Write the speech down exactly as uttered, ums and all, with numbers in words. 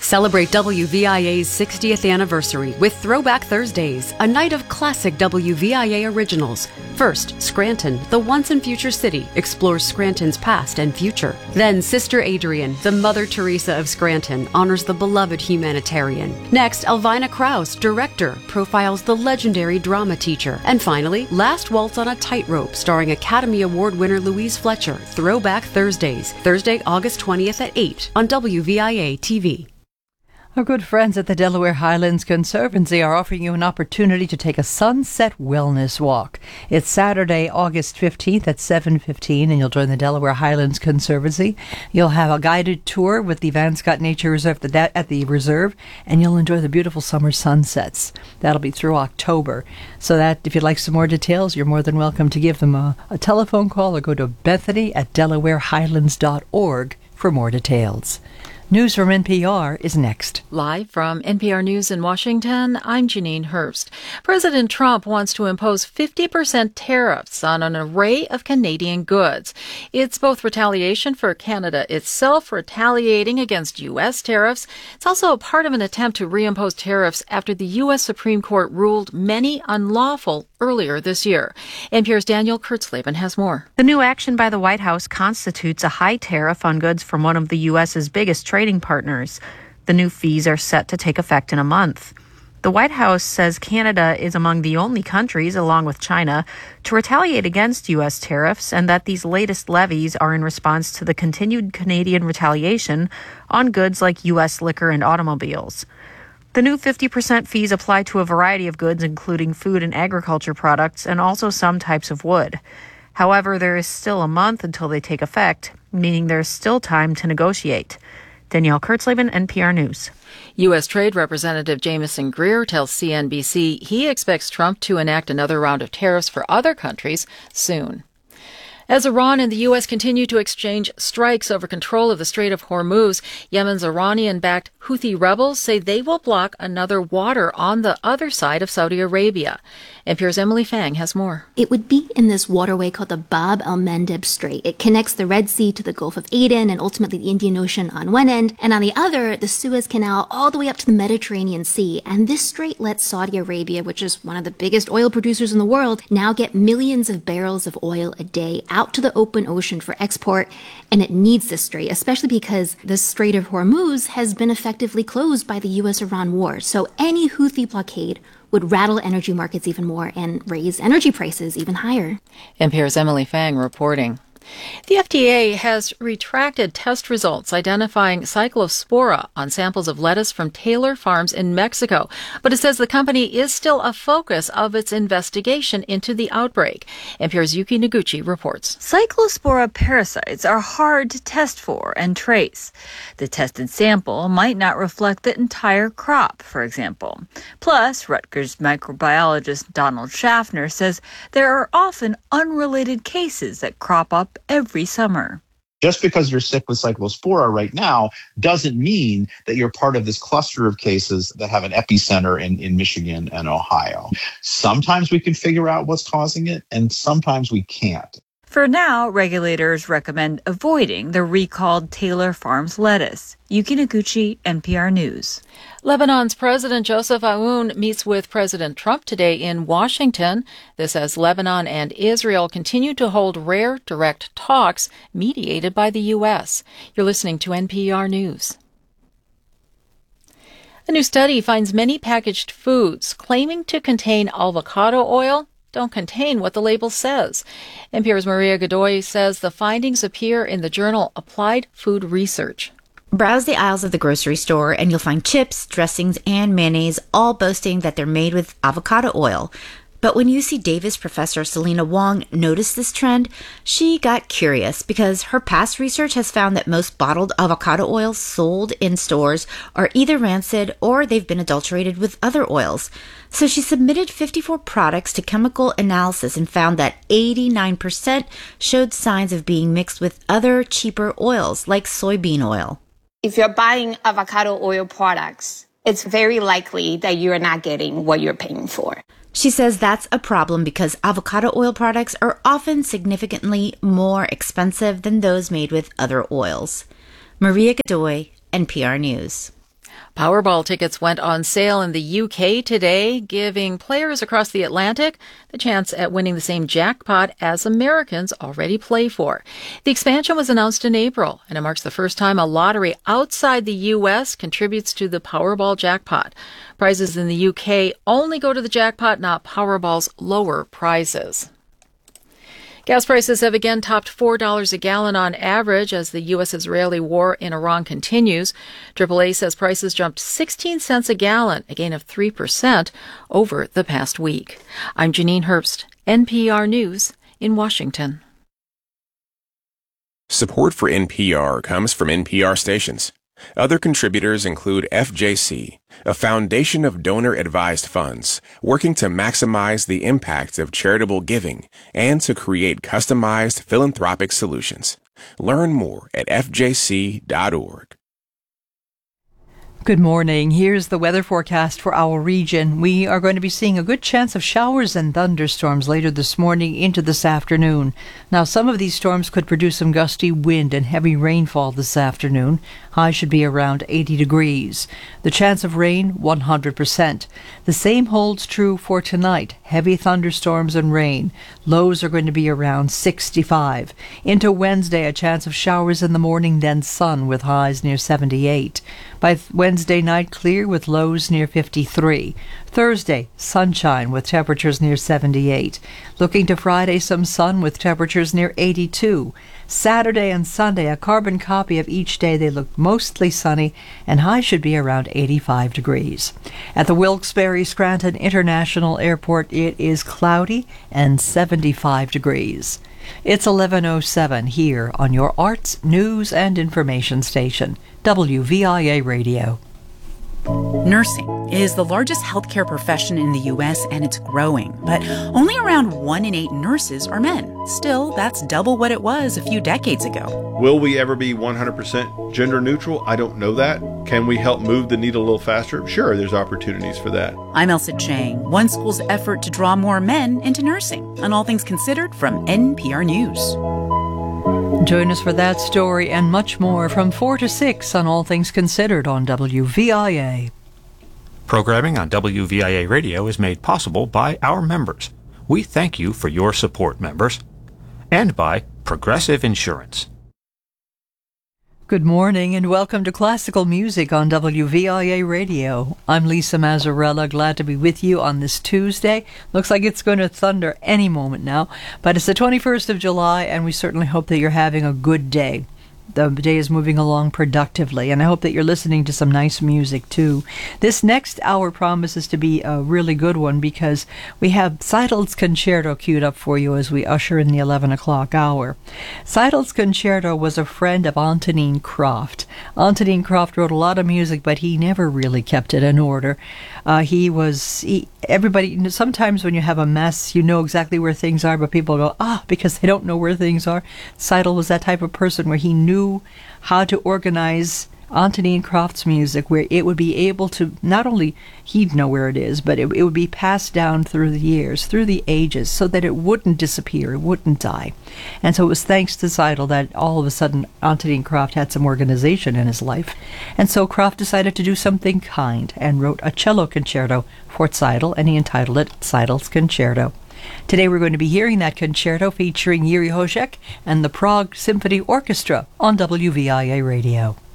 Celebrate W V I A's sixtieth anniversary with Throwback Thursdays, a night of classic W V I A originals. First, Scranton, the once and future city, explores Scranton's past and future. Then, Sister Adrian, the Mother Teresa of Scranton, honors the beloved humanitarian. Next, Elvina Krause, director, profiles the legendary drama teacher. And finally, Last Waltz on a Tightrope, starring Academy Award winner Louise Fletcher. Throwback Thursdays, Thursday, August twentieth at eight on W V I A T V. Our good friends at the Delaware Highlands Conservancy are offering you an opportunity to take a sunset wellness walk. It's Saturday, August fifteenth at seven fifteen, and you'll join the Delaware Highlands Conservancy. You'll have a guided tour with the Van Scott Nature Reserve at the reserve, and you'll enjoy the beautiful summer sunsets. That'll be through October. So that, if you'd like some more details, you're more than welcome to give them a, a telephone call or go to Bethany at delaware highlands dot org for more details. News from N P R is next. Live from N P R News in Washington, I'm Janine Hurst. President Trump wants to impose fifty percent tariffs on an array of Canadian goods. It's both retaliation for Canada itself retaliating against U S tariffs. It's also a part of an attempt to reimpose tariffs after the U S Supreme Court ruled many unlawful earlier this year. N P R's Daniel Kurtzleben has more. The new action by the White House constitutes a high tariff on goods from one of the U S's biggest trading partners. The new fees are set to take effect in a month. The White House says Canada is among the only countries, along with China, to retaliate against U S tariffs, and that these latest levies are in response to the continued Canadian retaliation on goods like U S liquor and automobiles. The new fifty percent fees apply to a variety of goods, including food and agriculture products, and also some types of wood. However, there is still a month until they take effect, meaning there's still time to negotiate. Danielle Kurtzleben, N P R News. U S. Trade Representative Jamieson Greer tells C N B C he expects Trump to enact another round of tariffs for other countries soon. As Iran and the U S continue to exchange strikes over control of the Strait of Hormuz, Yemen's Iranian-backed Houthi rebels say they will block another water on the other side of Saudi Arabia. N P R's Emily Fang has more. It would be in this waterway called the Bab el-Mandeb Strait. It connects the Red Sea to the Gulf of Aden and ultimately the Indian Ocean on one end, and on the other, the Suez Canal all the way up to the Mediterranean Sea. And this strait lets Saudi Arabia, which is one of the biggest oil producers in the world, now get millions of barrels of oil a day out to the open ocean for export, and it needs this strait, especially because the Strait of Hormuz has been effectively closed by the U S Iran war. So any Houthi blockade would rattle energy markets even more and raise energy prices even higher. N P R's Emily Fang reporting. The F D A has retracted test results identifying Cyclospora on samples of lettuce from Taylor Farms in Mexico, but it says the company is still a focus of its investigation into the outbreak. N P R's Yuki Noguchi reports. Cyclospora parasites are hard to test for and trace. The tested sample might not reflect the entire crop, for example. Plus, Rutgers microbiologist Donald Schaffner says there are often unrelated cases that crop up every summer. Just because you're sick with Cyclospora right now doesn't mean that you're part of this cluster of cases that have an epicenter in, in Michigan and Ohio. Sometimes we can figure out what's causing it, and sometimes we can't. For now, regulators recommend avoiding the recalled Taylor Farms lettuce. Yuki Noguchi, N P R News. Lebanon's President Joseph Aoun meets with President Trump today in Washington. This as Lebanon and Israel continue to hold rare, direct talks mediated by the U S. You're listening to N P R News. A new study finds many packaged foods claiming to contain avocado oil don't contain what the label says. N P R's Maria Godoy says the findings appear in the journal Applied Food Research. Browse the aisles of the grocery store and you'll find chips, dressings, and mayonnaise all boasting that they're made with avocado oil. But when U C Davis professor Selena Wong noticed this trend, she got curious because her past research has found that most bottled avocado oils sold in stores are either rancid or they've been adulterated with other oils. So she submitted fifty-four products to chemical analysis and found that eighty-nine percent showed signs of being mixed with other cheaper oils like soybean oil. If you're buying avocado oil products, it's very likely that you're not getting what you're paying for. She says that's a problem because avocado oil products are often significantly more expensive than those made with other oils. Maria Godoy, N P R News. Powerball tickets went on sale in the U K today, giving players across the Atlantic the chance at winning the same jackpot as Americans already play for. The expansion was announced in April, and it marks the first time a lottery outside the U S contributes to the Powerball jackpot. Prizes in the U K only go to the jackpot, not Powerball's lower prizes. Gas prices have again topped four dollars a gallon on average as the U S-Israeli war in Iran continues. triple A says prices jumped sixteen cents a gallon, a gain of three percent over the past week. I'm Janine Herbst, N P R News in Washington. Support for N P R comes from N P R stations. Other contributors include F J C, a foundation of donor-advised funds working to maximize the impact of charitable giving and to create customized philanthropic solutions. Learn more at f j c dot org. Good morning. Here's the weather forecast for our region. We are going to be seeing a good chance of showers and thunderstorms later this morning into this afternoon. Now, some of these storms could produce some gusty wind and heavy rainfall this afternoon. High should be around eighty degrees. The chance of rain, one hundred percent. The same holds true for tonight. Heavy thunderstorms and rain. Lows are going to be around sixty-five. Into Wednesday, a chance of showers in the morning, then sun with highs near seventy-eight. By Wednesday night, clear with lows near fifty-three. Thursday, sunshine with temperatures near seventy-eight. Looking to Friday, some sun with temperatures near eighty-two. Saturday and Sunday, a carbon copy of each day. They look mostly sunny, and highs should be around eighty-five degrees. At the Wilkes-Barre Scranton International Airport, it is cloudy and seventy-five degrees. It's eleven oh seven here on your Arts, News, and Information station, W V I A Radio. Nursing is the largest healthcare profession in the U S and it's growing, but only around one in eight nurses are men. Still, that's double what it was a few decades ago. Will we ever be one hundred percent gender neutral? I don't know that. Can we help move the needle a little faster? Sure, there's opportunities for that. I'm Elsa Chang. One school's effort to draw more men into nursing. On All Things Considered from N P R News. Join us for that story and much more from four to six on All Things Considered on W V I A. Programming on W V I A Radio is made possible by our members. We thank you for your support, members. And by Progressive Insurance. Good morning and welcome to Classical Music on W V I A Radio. I'm Lisa Mazzarella, glad to be with you on this Tuesday. Looks like it's going to thunder any moment now, but it's the twenty-first of July and we certainly hope that you're having a good day. The day is moving along productively, and I hope that you're listening to some nice music, too. This next hour promises to be a really good one because we have Seidel's Concerto queued up for you as we usher in the eleven o'clock hour. Seidel's Concerto was a friend of Antonin Croft. Antonin Croft wrote a lot of music, but he never really kept it in order. Uh, he was, he, everybody, sometimes when you have a mess, you know exactly where things are, but people go, ah, because they don't know where things are. Seidel was that type of person where he knew how to organize Antonin Croft's music, where it would be able to, not only he'd know where it is, but it, it would be passed down through the years, through the ages, so that it wouldn't disappear, it wouldn't die. And so it was thanks to Seidel that all of a sudden Antonin Croft had some organization in his life. And so Croft decided to do something kind and wrote a cello concerto for Seidel, and he entitled it Seidel's Concerto. Today we're going to be hearing that concerto featuring Jiří Hošek and the Prague Symphony Orchestra on W V I A Radio.